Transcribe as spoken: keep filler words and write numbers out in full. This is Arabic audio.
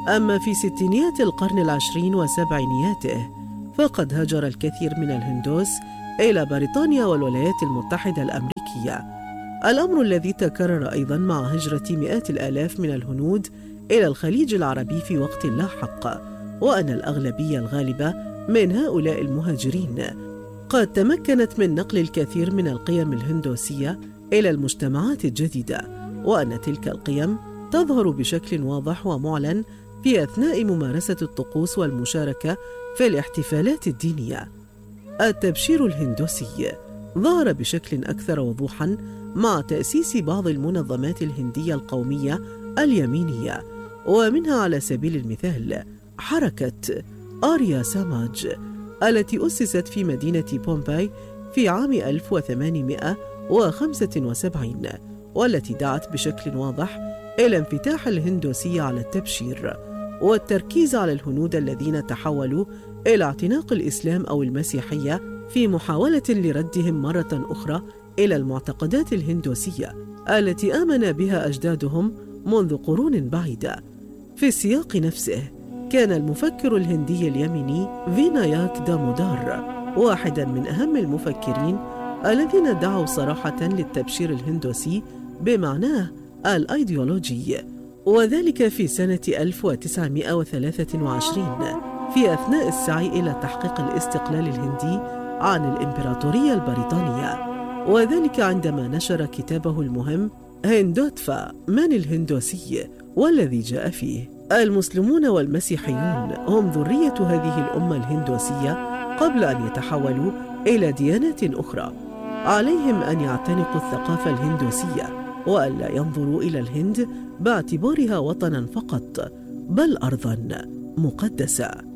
أما في ستينيات القرن العشرين وسبعينياته فقد هاجر الكثير من الهندوس إلى بريطانيا والولايات المتحدة الأمريكية، الأمر الذي تكرر أيضاً مع هجرة مئات الآلاف من الهنود إلى الخليج العربي في وقت لاحق، وأن الأغلبية الغالبة من هؤلاء المهاجرين قد تمكنت من نقل الكثير من القيم الهندوسية إلى المجتمعات الجديدة، وأن تلك القيم تظهر بشكل واضح ومعلن في أثناء ممارسة الطقوس والمشاركة في الاحتفالات الدينية. التبشير الهندوسي ظهر بشكل أكثر وضوحاً مع تأسيس بعض المنظمات الهندية القومية اليمينية، ومنها على سبيل المثال حركة آريا ساماج التي أسست في مدينة بومباي في عام ألف وثمانمائة وخمسة وسبعين، والتي دعت بشكل واضح إلى انفتاح الهندوسية على التبشير والتركيز على الهنود الذين تحولوا إلى اعتناق الإسلام أو المسيحية في محاولة لردهم مرة أخرى إلى المعتقدات الهندوسية التي آمن بها أجدادهم منذ قرون بعيدة. في السياق نفسه كان المفكر الهندي اليميني فيناياك دامودار واحداً من أهم المفكرين الذين دعوا صراحة للتبشير الهندوسي بمعناه الأيديولوجي، وذلك في سنة ألف وتسعمائة وثلاثة وعشرين في أثناء السعي إلى تحقيق الاستقلال الهندي عن الإمبراطورية البريطانية، وذلك عندما نشر كتابه المهم هندوتفا من الهندوسي، والذي جاء فيه: المسلمون والمسيحيون هم ذرية هذه الأمة الهندوسية قبل أن يتحولوا إلى ديانات أخرى، عليهم أن يعتنقوا الثقافة الهندوسية وألا ينظروا إلى الهند باعتبارها وطناً فقط، بل أرضاً مقدسة.